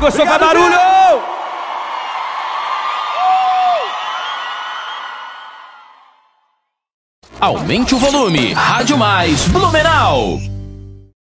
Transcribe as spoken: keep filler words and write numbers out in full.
gostou, faz Obrigado, barulho! Aumente o volume. Rádio Mais Blumenau.